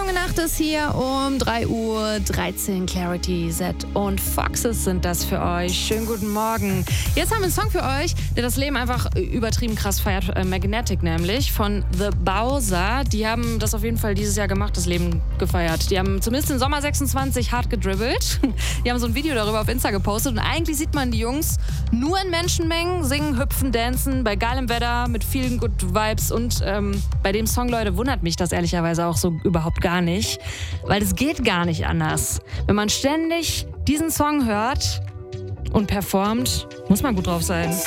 junge Nacht ist hier um 3:13 Uhr. Clarity, Z und Foxes sind das für euch. Schönen guten Morgen. Jetzt haben wir einen Song für euch, der das Leben einfach übertrieben krass feiert. Magnetic nämlich von The Bowser. Die haben das auf jeden Fall dieses Jahr gemacht, das Leben gefeiert. Die haben zumindest im Sommer 26 hart gedribbelt. Die haben so ein Video darüber auf Insta gepostet und eigentlich sieht man die Jungs nur in Menschenmengen singen, hüpfen, dancen, bei geilem Wetter, mit vielen Good Vibes und bei dem Song, Leute, wundert mich das ehrlicherweise auch so überhaupt gar nicht, weil es geht gar nicht anders. Wenn man ständig diesen Song hört und performt, muss man gut drauf sein.